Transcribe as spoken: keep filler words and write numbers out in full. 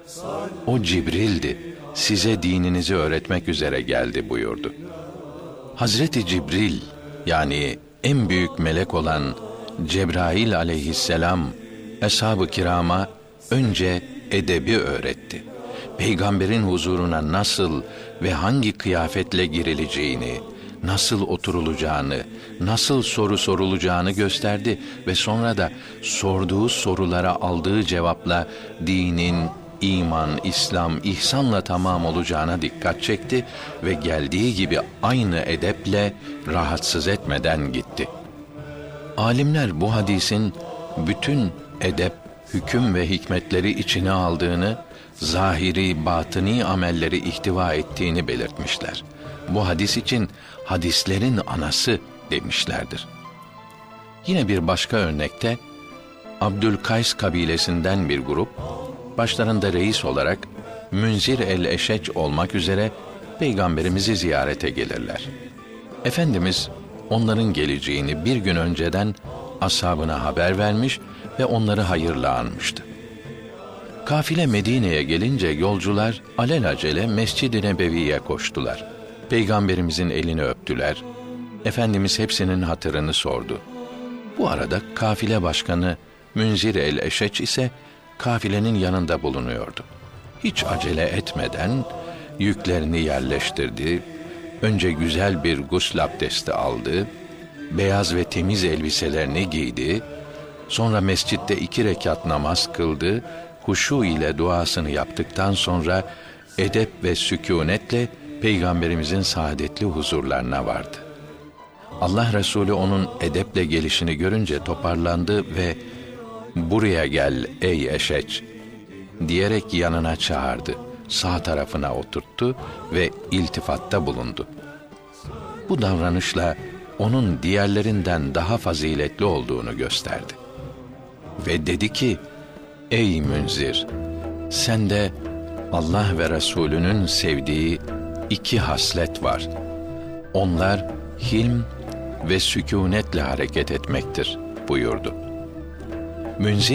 O Cibril'di, size dininizi öğretmek üzere geldi buyurdu. Hazreti Cibril, yani en büyük melek olan Cebrail aleyhisselam, eshab-ı kirama önce edebi öğretti. Peygamberin huzuruna nasıl ve hangi kıyafetle girileceğini, nasıl oturulacağını, nasıl soru sorulacağını gösterdi ve sonra da sorduğu sorulara aldığı cevapla dinin, iman, İslam, ihsanla tamam olacağına dikkat çekti ve geldiği gibi aynı edeple rahatsız etmeden gitti. Alimler bu hadisin bütün edep, hüküm ve hikmetleri içine aldığını, zahiri, batıni amelleri ihtiva ettiğini belirtmişler. Bu hadis için hadislerin anası demişlerdir. Yine bir başka örnekte Abdülkays kabilesinden bir grup, başlarında reis olarak Münzir el-Eşeç olmak üzere Peygamberimizi ziyarete gelirler. Efendimiz onların geleceğini bir gün önceden ashabına haber vermiş ve onları hayırla anmıştı. Kafile Medine'ye gelince yolcular alelacele Mescid-i Nebevi'ye koştular. Peygamberimizin elini öptüler. Efendimiz hepsinin hatırını sordu. Bu arada kafile başkanı Münzir el-Eşeç ise kafilenin yanında bulunuyordu. Hiç acele etmeden yüklerini yerleştirdi. Önce güzel bir gusül abdesti aldı. Beyaz ve temiz elbiselerini giydi. Sonra mescitte iki rekat namaz kıldı. Huşu ile duasını yaptıktan sonra edep ve sükûnetle Peygamberimizin saadetli huzurlarına vardı. Allah Resulü onun edeple gelişini görünce toparlandı ve "Buraya gel ey Eşeç" diyerek yanına çağırdı. Sağ tarafına oturttu ve iltifatta bulundu. Bu davranışla onun diğerlerinden daha faziletli olduğunu gösterdi. Ve dedi ki: "Ey Münzir, sende Allah ve Resulünün sevdiği iki haslet var. Onlar hilm ve sükûnetle hareket etmektir" buyurdu. Münzir